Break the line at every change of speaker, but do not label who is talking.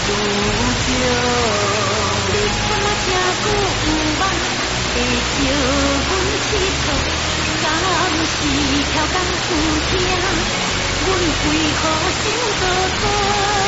思着。你怎么这久有梦会招阮佚佗？敢是超工有听？阮为何想做错？